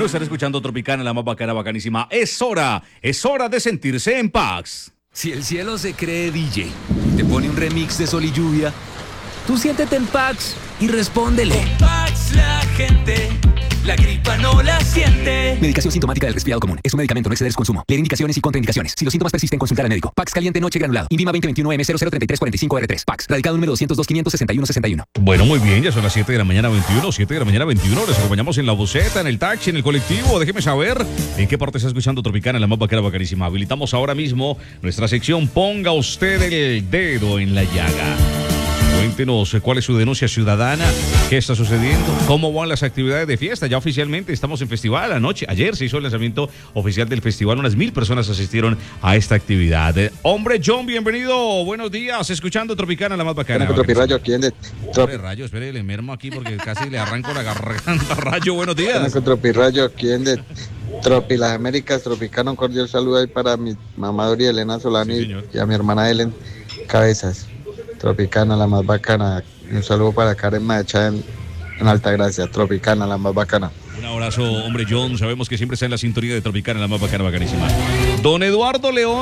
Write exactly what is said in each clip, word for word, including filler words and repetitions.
estar escuchando Tropicana, la más bacana, bacanísima. Es hora, es hora de sentirse en paz. Si el cielo se cree D J, te pone un remix de Sol y Lluvia, tú siéntete en Pax y respóndele. Con Pax la gente, la gripa no la siente. Medicación sintomática del resfriado común. Es un medicamento, no exceder su consumo. Leer indicaciones y contraindicaciones. Si los síntomas persisten, consultar al médico. Pax caliente noche granulado. Invima veinte veintiuno M cero cero treinta y tres cuarenta y cinco R tres. Pax. Radicado número doscientos dos quinientos sesenta y uno sesenta y uno. Bueno, muy bien, ya son las siete de la mañana veintiuno, siete de la mañana veintiuno. Les acompañamos en la buseta, en el taxi, en el colectivo. Déjeme saber en qué parte está escuchando Tropicana, la más bacana, bacanísima. Habilitamos ahora mismo nuestra sección Ponga usted el dedo en la llaga. Cuéntenos cuál es su denuncia ciudadana, qué está sucediendo, cómo van las actividades de fiesta. Ya oficialmente estamos en festival. Anoche, ayer se hizo el lanzamiento oficial del festival. Unas mil personas asistieron a esta actividad. Eh, hombre John, bienvenido. Buenos días. Escuchando Tropicana, la más bacana. Tropirayo, aquí en de... Trop... Rayo, espere, le mermo aquí porque casi le arranco la garganta. Rayo, buenos días. Tropirayo, aquí en de... Tropi, las Américas, Tropicana, un cordial saludo ahí para mi mamá Doria Elena Solani, sí, y a mi hermana Ellen Cabezas. Tropicana, la más bacana. Un saludo para Karen Macha en, en Altagracia. Tropicana, la más bacana. Un abrazo, hombre John. Sabemos que siempre está en la sintonía de Tropicana, la más bacana, bacanísima. Don Eduardo León.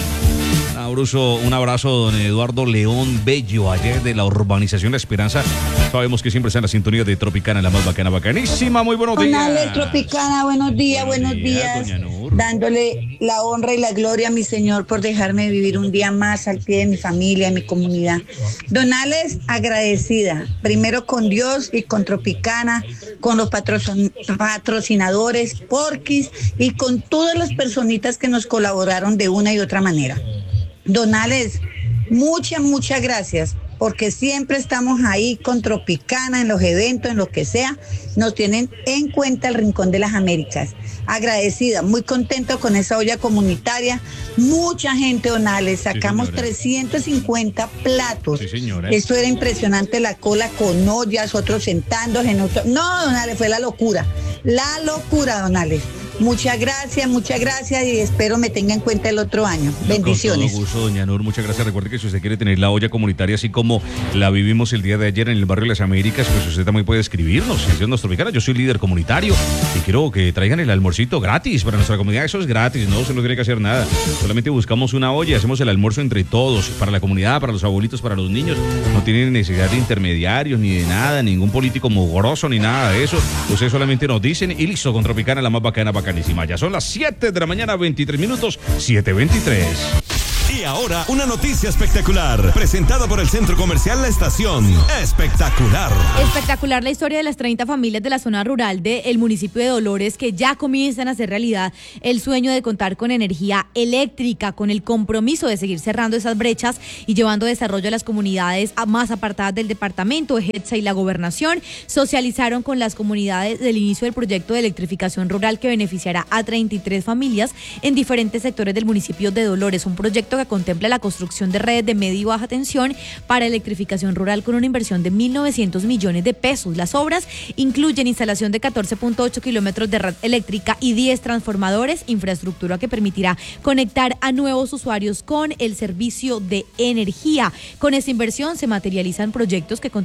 Un abrazo, un abrazo, don Eduardo León Bello, ayer de la urbanización La Esperanza. Sabemos que siempre está en la sintonía de Tropicana, la más bacana, bacanísima. Muy buenos días. Donales, Tropicana, buenos días, buenos, buenos días. días. Dándole la honra y la gloria a mi Señor por dejarme vivir un día más al pie de mi familia, de mi comunidad. Donales, agradecida, primero con Dios y con Tropicana, con los patrocin- patrocinadores, Porquis y con todas las personitas que nos colaboraron de una y otra manera. Donales, muchas, muchas gracias, porque siempre estamos ahí con Tropicana en los eventos, en lo que sea, nos tienen en cuenta el Rincón de las Américas. Agradecida, muy contento con esa olla comunitaria, mucha gente, Donales, sacamos sí, trescientos cincuenta platos. Sí, señora. Esto era impresionante, la cola con ollas, otros sentados en otro. No, Donales, fue la locura, la locura, Donales. Muchas gracias, muchas gracias y espero me tenga en cuenta el otro año. Bendiciones. Con todo gusto, doña Nur, muchas gracias. Recuerde que si usted quiere tener la olla comunitaria así como la vivimos el día de ayer en el barrio de las Américas, pues usted también puede escribirnos. Diciendo Tropicana, yo soy líder comunitario y quiero que traigan el almuercito gratis para nuestra comunidad. Eso es gratis, no se no tiene que hacer nada. Solamente buscamos una olla y hacemos el almuerzo entre todos, para la comunidad, para los abuelitos, para los niños. No tienen necesidad de intermediarios ni de nada, ningún político mugroso ni nada de eso. Ustedes solamente nos dicen y listo, con Tropicana, la más bacana, bacanísima. Ya son las siete de la mañana, veintitrés minutos, siete veintitrés. Y ahora, una noticia espectacular, presentada por el Centro Comercial La Estación. Espectacular. Espectacular la historia de las treinta familias de la zona rural del municipio de Dolores que ya comienzan a hacer realidad el sueño de contar con energía eléctrica, con el compromiso de seguir cerrando esas brechas y llevando desarrollo a las comunidades más apartadas del departamento. EGETSA y la gobernación socializaron con las comunidades del inicio del proyecto de electrificación rural que beneficiará a treinta y tres familias en diferentes sectores del municipio de Dolores. Un proyecto que contempla la construcción de redes de media y baja tensión para electrificación rural con una inversión de mil novecientos millones de pesos. Las obras incluyen instalación de catorce punto ocho kilómetros de red eléctrica y diez transformadores, infraestructura que permitirá conectar a nuevos usuarios con el servicio de energía. Con esta inversión se materializan proyectos que